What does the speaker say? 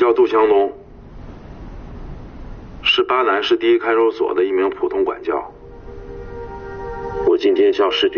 叫杜祥龙，是巴南市第一看守所的一名普通管教。 我今天向市局